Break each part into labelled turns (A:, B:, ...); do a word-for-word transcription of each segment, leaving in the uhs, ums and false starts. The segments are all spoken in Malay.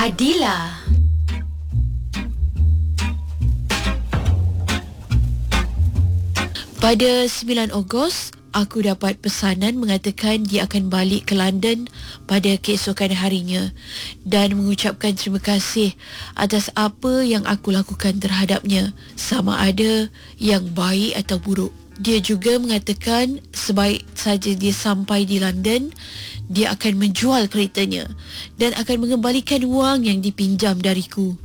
A: Adila.
B: Pada sembilan Ogos, aku dapat pesanan mengatakan dia akan balik ke London pada keesokan harinya dan mengucapkan terima kasih atas apa yang aku lakukan terhadapnya, sama ada yang baik atau buruk. Dia juga mengatakan sebaik saja dia sampai di London, dia akan menjual keretanya dan akan mengembalikan wang yang dipinjam dariku.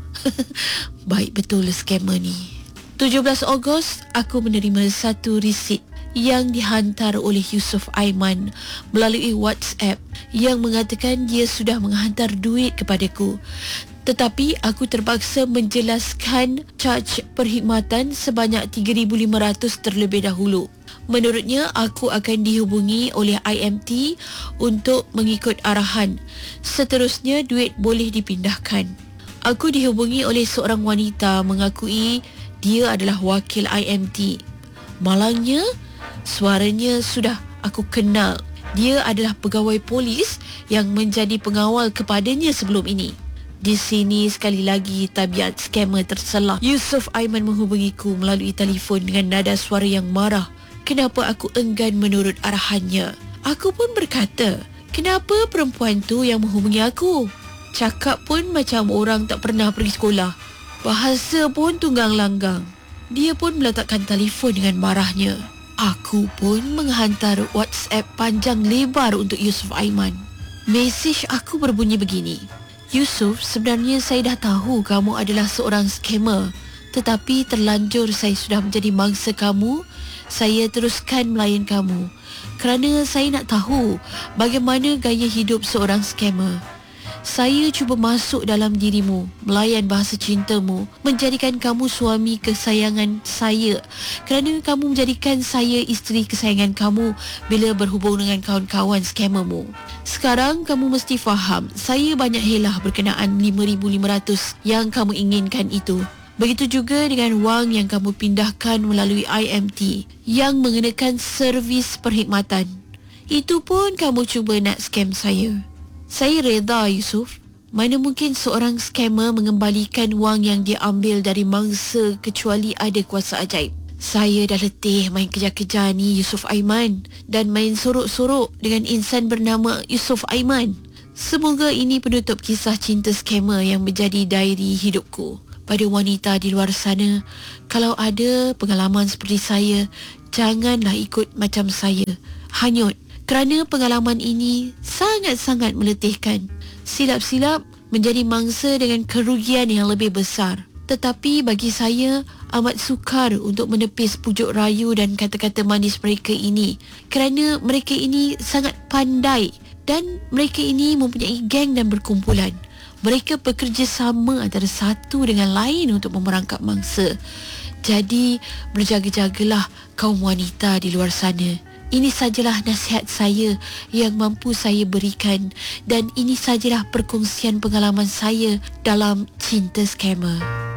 B: Baik betul skamer ni. tujuh belas Ogos, aku menerima satu resit yang dihantar oleh Yusof Aiman melalui WhatsApp yang mengatakan dia sudah menghantar duit kepadaku. Tetapi aku terpaksa menjelaskan caj perkhidmatan sebanyak tiga ribu lima ratus terlebih dahulu. Menurutnya, aku akan dihubungi oleh I M T untuk mengikut arahan. Seterusnya, duit boleh dipindahkan. Aku dihubungi oleh seorang wanita mengakui dia adalah wakil I M T. Malangnya, suaranya sudah aku kenal. Dia adalah pegawai polis yang menjadi pengawal kepadanya sebelum ini. Di sini sekali lagi tabiat skamer terselah. Yusof Aiman menghubungiku melalui telefon dengan nada suara yang marah. Kenapa aku enggan menurut arahannya? Aku pun berkata, kenapa perempuan tu yang menghubungi aku? Cakap pun macam orang tak pernah pergi sekolah. Bahasa pun tunggang langgang. Dia pun meletakkan telefon dengan marahnya. Aku pun menghantar WhatsApp panjang lebar untuk Yusof Aiman. Mesej aku berbunyi begini. Yusof, sebenarnya saya dah tahu kamu adalah seorang skamer. Tetapi terlanjur saya sudah menjadi mangsa kamu. Saya teruskan melayan kamu kerana saya nak tahu bagaimana gaya hidup seorang skamer. Saya cuba masuk dalam dirimu, melayan bahasa cintamu, menjadikan kamu suami kesayangan saya kerana kamu menjadikan saya isteri kesayangan kamu bila berhubung dengan kawan-kawan skamermu. Sekarang kamu mesti faham, saya banyak helah berkenaan lima ribu lima ratus yang kamu inginkan itu. Begitu juga dengan wang yang kamu pindahkan melalui I M T yang mengenakan servis perkhidmatan. Itu pun kamu cuba nak scam saya. Saya reda, Yusof. Mana mungkin seorang skamer mengembalikan wang yang dia ambil dari mangsa kecuali ada kuasa ajaib. Saya dah letih main kejar-kejar ni, Yusof Aiman, dan main sorok-sorok dengan insan bernama Yusof Aiman. Semoga ini penutup kisah cinta skamer yang menjadi diary hidupku. Pada wanita di luar sana, kalau ada pengalaman seperti saya, janganlah ikut macam saya. Hanyut. Kerana pengalaman ini sangat-sangat meletihkan. Silap-silap menjadi mangsa dengan kerugian yang lebih besar. Tetapi bagi saya, amat sukar untuk menepis pujuk rayu dan kata-kata manis mereka ini. Kerana mereka ini sangat pandai dan mereka ini mempunyai geng dan berkumpulan. Mereka bekerjasama antara satu dengan lain untuk memerangkap mangsa. Jadi, berjaga-jagalah kaum wanita di luar sana. Ini sajalah nasihat saya yang mampu saya berikan dan ini sajalah perkongsian pengalaman saya dalam cinta skamer.